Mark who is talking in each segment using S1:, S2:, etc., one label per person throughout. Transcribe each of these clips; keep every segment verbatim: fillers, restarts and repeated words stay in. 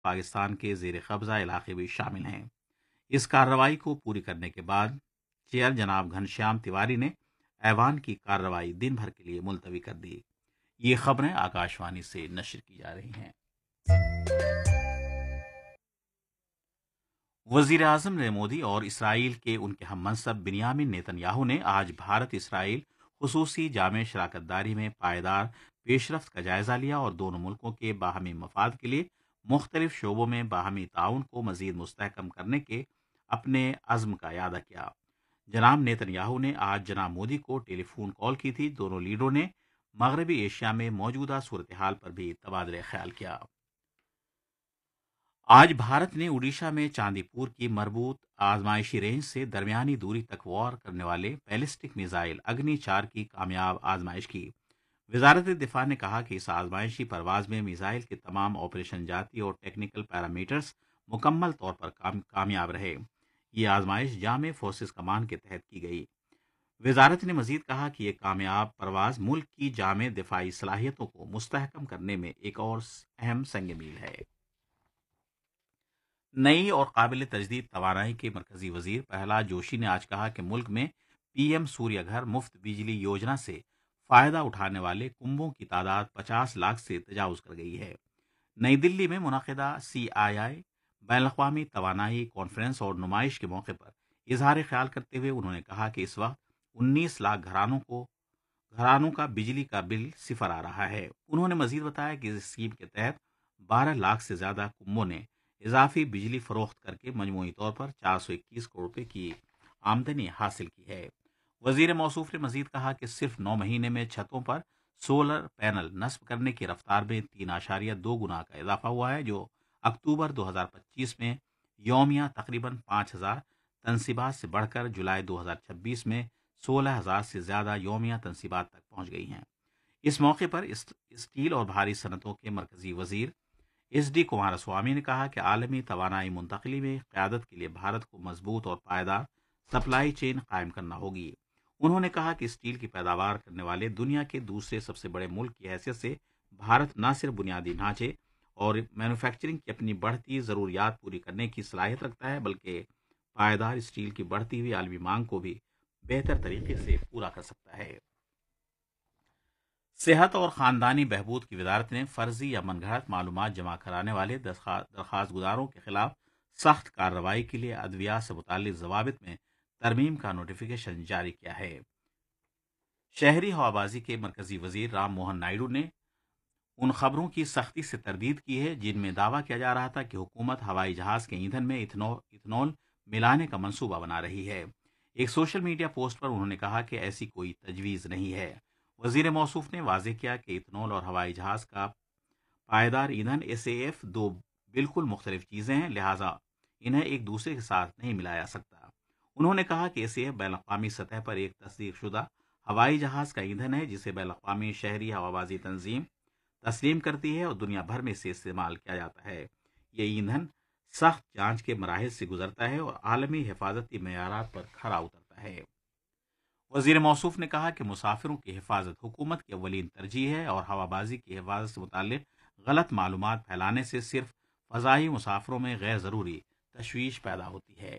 S1: پاکستان کے زیر قبضہ علاقے بھی شامل ہیں۔ اس کارروائی کو پوری کرنے کے بعد چیئر جناب گھنشیام تیواری نے ایوان کی کارروائی دن بھر کے لیے ملتوی کر دی۔ یہ خبریں آکاشوانی سے نشر کی جا رہی ہیں۔ وزیر اعظم نریندر مودی اور اسرائیل کے ان کے ہم منصب بنیامین نیتن یاہو نے آج بھارت اسرائیل خصوصی جامع شراکت داری میں پائیدار پیش رفت کا جائزہ لیا اور دونوں ملکوں کے باہمی مفاد کے لیے مختلف شعبوں میں باہمی تعاون کو مزید مستحکم کرنے کے اپنے عزم کا اعادہ کیا۔ جناب نیتن یاہو نے آج جناب مودی کو ٹیلی فون کال کی تھی۔ دونوں لیڈروں نے مغربی ایشیا میں موجودہ صورتحال پر بھی تبادلہ خیال کیا۔ آج بھارت نے اڈیشہ میں چاندی پور کی مربوط آزمائشی رینج سے درمیانی دوری تک وار کرنے والے بیلسٹک میزائل اگنی چار کی کامیاب آزمائش کی۔ وزارت دفاع نے کہا کہ اس آزمائشی پرواز میں میزائل کے تمام آپریشن جاتی اور ٹیکنیکل پیرامیٹرز مکمل طور پر کام کامیاب رہے۔ یہ آزمائش جامع فورسز کمان کے تحت کی گئی۔ وزارت نے مزید کہا کہ یہ کامیاب پرواز ملک کی جامع دفاعی صلاحیتوں کو مستحکم کرنے میں ایک اور اہم سنگ میل ہے۔ نئی اور قابل تجدید توانائی کے مرکزی وزیر پرہلاد جوشی نے آج کہا کہ ملک میں پی ایم سوریہ گھر مفت بجلی یوجنا سے فائدہ اٹھانے والے کنبوں کی تعداد پچاس لاکھ سے تجاوز کر گئی ہے۔ نئی دلی میں منعقدہ سی آئی آئی بین الاقوامی توانائی کانفرنس اور نمائش کے موقع پر اظہار خیال کرتے ہوئے انہوں نے کہا کہ اس وقت انیس لاکھ گھرانوں کو گھرانوں کا بجلی کا بل صفر آ رہا ہے۔ انہوں نے مزید بتایا کہ اس اسکیم کے تحت بارہ لاکھ سے زیادہ کنبوں نے اضافی بجلی فروخت کر کے مجموعی طور پر چار سو اکیس کروڑ روپے کی آمدنی حاصل کی ہے۔ وزیر موصوف نے مزید کہا کہ صرف نو مہینے میں چھتوں پر سولر پینل نصب کرنے کی رفتار میں تین اشاریہ دو گنا کا اضافہ ہوا ہے، جو اکتوبر دو ہزار پچیس میں یومیہ تقریباً پانچ ہزار تنصیبات سے بڑھ کر جولائی دو ہزار چھبیس میں سولہ ہزار سے زیادہ یومیہ تنصیبات تک پہنچ گئی ہیں۔ اس موقع پر اسٹیل اور بھاری صنعتوں کے مرکزی وزیر ایس ڈی کمار سوامی نے کہا کہ عالمی توانائی منتقلی میں قیادت کے لیے بھارت کو مضبوط اور پائیدار سپلائی چین قائم کرنا ہوگی۔ انہوں نے کہا کہ اسٹیل کی پیداوار کرنے والے دنیا کے دوسرے سب سے بڑے ملک کی حیثیت سے بھارت نہ صرف بنیادی ڈھانچے اور مینوفیکچرنگ کی اپنی بڑھتی ضروریات پوری کرنے کی صلاحیت رکھتا ہے، بلکہ پائیدار اسٹیل کی بڑھتی ہوئی عالمی مانگ کو بھی بہتر طریقے سے پورا کر سکتا ہے۔ صحت اور خاندانی بہبود کی وزارت نے فرضی یا من گھڑت معلومات جمع کرانے والے درخواست گزاروں کے خلاف سخت کارروائی کے لیے ادویات سے متعلق ضوابط میں ترمیم کا نوٹیفیکیشن جاری کیا ہے۔ شہری ہوابازی کے مرکزی وزیر رام موہن نائیڈو نے ان خبروں کی سختی سے تردید کی ہے جن میں دعویٰ کیا جا رہا تھا کہ حکومت ہوائی جہاز کے ایندھن میں ایتھنول ملانے کا منصوبہ بنا رہی ہے۔ ایک سوشل میڈیا پوسٹ پر انہوں نے کہا کہ ایسی کوئی تجویز نہیں ہے۔ وزیر موصوف نے واضح کیا کہ ایتھنول اور ہوائی جہاز کا پائیدار ایندھن ایس اے ایف دو بالکل مختلف چیزیں ہیں، لہٰذا انہیں ایک دوسرے کے ساتھ نہیں ملایا سکتا۔ انہوں نے کہا کہ ایس اے ایف بین الاقوامی سطح پر ایک تصدیق شدہ ہوائی جہاز کا ایندھن ہے جسے بین الاقوامی شہری ہوابازی تنظیم تسلیم کرتی ہے اور دنیا بھر میں اسے استعمال کیا جاتا ہے۔ یہ ایندھن سخت جانچ کے مراحل سے گزرتا ہے اور عالمی حفاظتی معیارات پر کھرا اترتا ہے۔ وزیر موصوف نے کہا کہ مسافروں کی حفاظت حکومت کی اولین ترجیح ہے اور ہوابازی کی حفاظت سے متعلق غلط معلومات پھیلانے سے صرف فضائی مسافروں میں غیر ضروری تشویش پیدا ہوتی ہے۔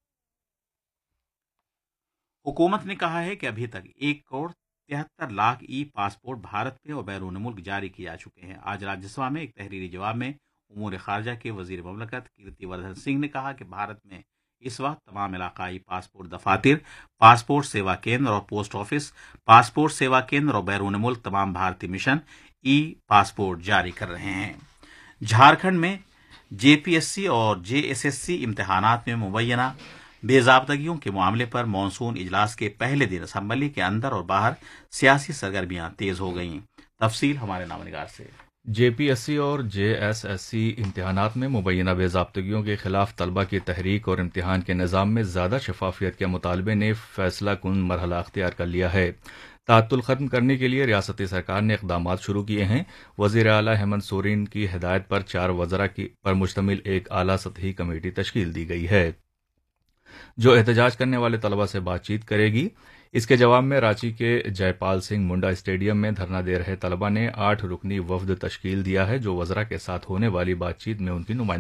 S1: حکومت نے کہا ہے کہ ابھی تک ایک کروڑ تہتر لاکھ ای پاسپورٹ بھارت میں اور بیرون ملک جاری کیے جا چکے ہیں۔ آج راجیہ سبھا میں ایک تحریری جواب میں امور خارجہ کے وزیر مملکت کیرتی وردھن سنگھ نے کہا کہ بھارت میں اس وقت تمام علاقائی پاسپورٹ دفاتر، پاسپورٹ سیوا کیندر اور post office passport Seva Kendra اور بیرون ملک تمام بھارتی مشن ای پاسپورٹ جاری کر رہے ہیں۔ جھارکھنڈ میں جے پی ایس سی اور جے ایس ایس سی امتحانات میں مبینہ بے ضابطگیوں کے معاملے پر مانسون اجلاس کے پہلے دن اسمبلی کے اندر اور باہر سیاسی سرگرمیاں تیز ہو گئیں۔ تفصیل ہمارے نامہ نگار سے۔
S2: جے پی ایس سی اور جے ایس ایس سی امتحانات میں مبینہ بے ضابطگیوں کے خلاف طلبہ کی تحریک اور امتحان کے نظام میں زیادہ شفافیت کے مطالبے نے فیصلہ کن مرحلہ اختیار کر لیا ہے۔ تعطل ختم کرنے کے لیے ریاستی سرکار نے اقدامات شروع کیے ہیں۔ وزیر اعلیٰ ہیمنت سورین کی ہدایت پر چار وزراء پر مشتمل ایک اعلیٰ سطحی کمیٹی تشکیل دی گئی ہے۔ جو احتجاج کرنے والے طلبہ سے بات چیت کرے گی۔ اس کے جواب میں رانچی کے جے پال سنگھ منڈا اسٹیڈیم میں دھرنا دے رہے طلبہ نے آٹھ رکنی وفد تشکیل دیا ہے جو وزراء کے ساتھ ہونے والی بات چیت میں ان کی نمائندگی